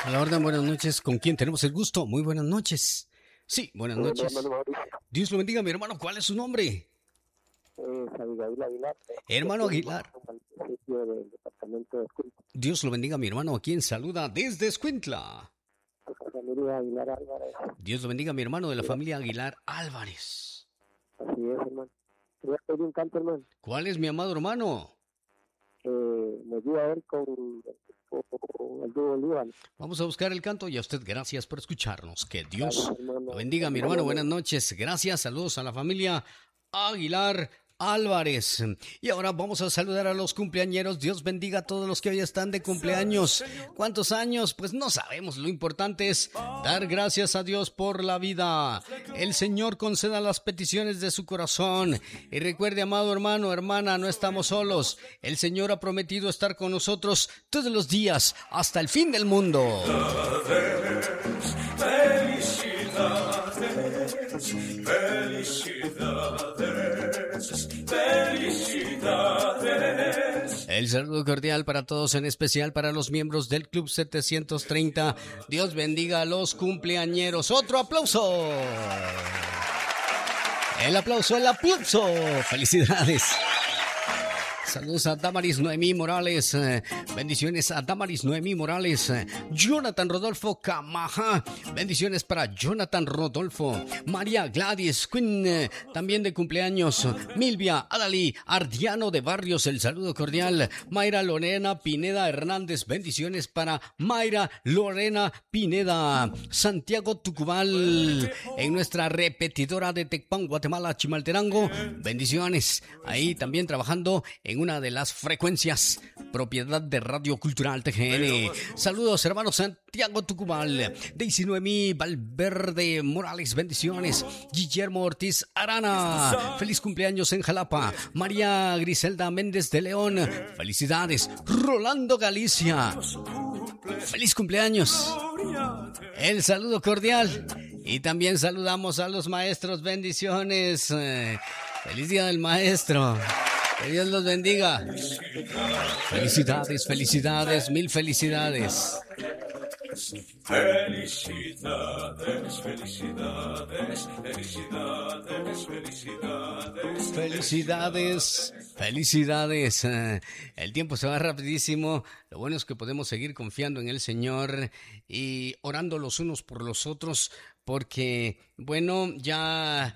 A la orden, buenas noches. ¿Con quién tenemos el gusto? Muy buenas noches. Sí, buenas noches. Dios lo bendiga, mi hermano. ¿Cuál es su nombre? Abigail Aguilar. Hermano Aguilar. Del departamento de Escuintla. Dios lo bendiga, mi hermano. ¿A quién saluda desde Escuintla? La familia Aguilar Álvarez. Dios lo bendiga, mi hermano de la familia Aguilar Álvarez. Así es, hermano. Quería pedir un canto, hermano. ¿Cuál es, mi amado hermano? Me ayuda a ver con el dúo Líbano. Vamos a buscar el canto y a usted gracias por escucharnos. Que Dios lo bendiga, mi hermano. Buenas noches. Gracias. Saludos a la familia Aguilar Álvarez. Y ahora vamos a saludar a los cumpleañeros. Dios bendiga a todos los que hoy están de cumpleaños. ¿Cuántos años? Pues no sabemos. Lo importante es dar gracias a Dios por la vida. El Señor conceda las peticiones de su corazón. Y recuerde, amado hermano, hermana, no estamos solos. El Señor ha prometido estar con nosotros todos los días hasta el fin del mundo. El saludo cordial para todos, en especial para los miembros del Club 730. Dios bendiga a los cumpleañeros. ¡Otro aplauso! El aplauso, el aplauso. ¡Felicidades! Saludos a Damaris Noemí Morales, bendiciones a Damaris Noemí Morales, Jonathan Rodolfo Camaja, bendiciones para Jonathan Rodolfo, María Gladys Quinn, también de cumpleaños, Milvia Adalí Ardiano de Barrios, el saludo cordial, Mayra Lorena Pineda Hernández, bendiciones para Mayra Lorena Pineda, Santiago Tucubal, en nuestra repetidora de Tecpan, Guatemala, Chimaltenango, bendiciones, ahí también trabajando en una de las frecuencias propiedad de Radio Cultural TGN. Saludos, hermanos Santiago Tucubal, Daisy Noemí Valverde Morales, bendiciones. Guillermo Ortiz Arana, feliz cumpleaños en Jalapa. María Griselda Méndez de León, felicidades. Rolando Galicia, feliz cumpleaños. El saludo cordial. Y también saludamos a los maestros, bendiciones. Feliz Día del Maestro. Que Dios los bendiga. Felicidades, felicidades, mil felicidades. Felicidades, felicidades, felicidades, felicidades. Felicidades, felicidades. El tiempo se va rapidísimo. Lo bueno es que podemos seguir confiando en el Señor y orando los unos por los otros, porque, bueno, ya...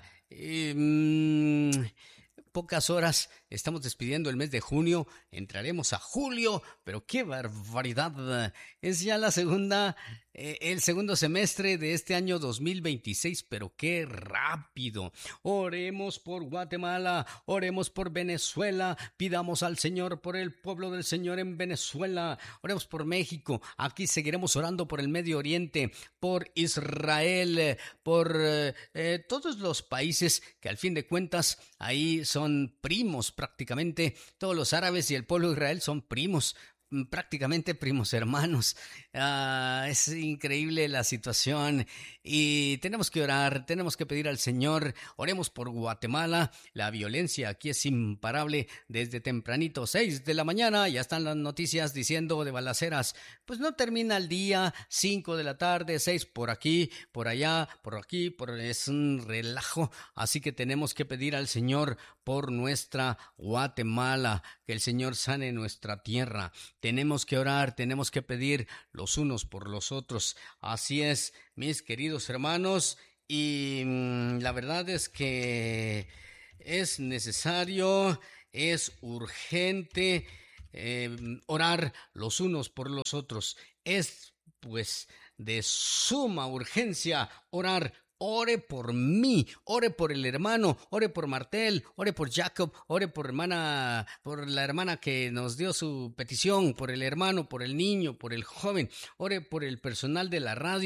pocas horas, estamos despidiendo el mes de junio, entraremos a julio, pero qué barbaridad, es ya la segunda, el segundo semestre de este año 2026, pero qué rápido. Oremos por Guatemala, oremos por Venezuela, pidamos al Señor por el pueblo del Señor en Venezuela, oremos por México, aquí seguiremos orando por el Medio Oriente, por Israel, por todos los países que al fin de cuentas ahí son primos prácticamente, todos los árabes y el pueblo de Israel son primos, prácticamente primos hermanos. Es increíble la situación y tenemos que orar, tenemos que pedir al Señor. Oremos por Guatemala. La violencia aquí es imparable desde tempranito, 6 de la mañana, ya están las noticias diciendo de balaceras. Pues no termina el día, 5 de la tarde, 6 por aquí, por allá, por aquí, es un relajo. Así que tenemos que pedir al Señor por nuestra Guatemala, que el Señor sane nuestra tierra. Tenemos que orar, tenemos que pedir los unos por los otros. Así es, mis queridos hermanos, y la verdad es que es necesario, es urgente orar los unos por los otros. Es pues de suma urgencia orar. Ore por mí, ore por el hermano, ore por Martel, ore por Jacob, ore por la hermana que nos dio su petición, por el hermano, por el niño, por el joven, ore por el personal de la radio,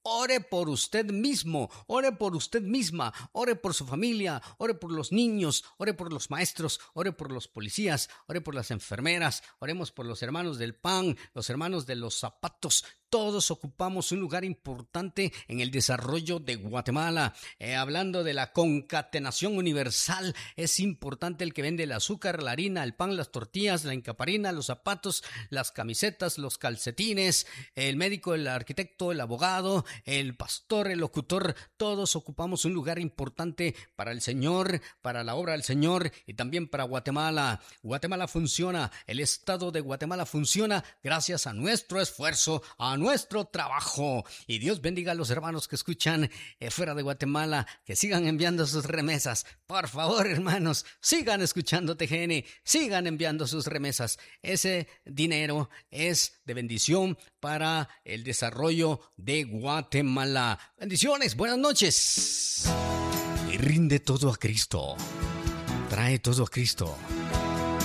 ore por usted mismo, ore por usted misma, ore por su familia, ore por los niños, ore por los maestros, ore por los policías, ore por las enfermeras, oremos por los hermanos del pan, los hermanos de los zapatos. Todos ocupamos un lugar importante en el desarrollo de Guatemala. Hablando de la concatenación universal, es importante el que vende el azúcar, la harina, el pan, las tortillas, la encaparina, los zapatos, las camisetas, los calcetines, el médico, el arquitecto, el abogado, el pastor, el locutor. Todos ocupamos un lugar importante para el Señor, para la obra del Señor y también para Guatemala. Guatemala funciona, el Estado de Guatemala funciona gracias a nuestro esfuerzo, a nuestro trabajo. Y Dios bendiga a los hermanos que escuchan fuera de Guatemala, que sigan enviando sus remesas. Por favor, hermanos, sigan escuchando TGN, sigan enviando sus remesas. Ese dinero es de bendición para el desarrollo de Guatemala. Bendiciones, buenas noches. Y rinde todo a Cristo. Trae todo a Cristo.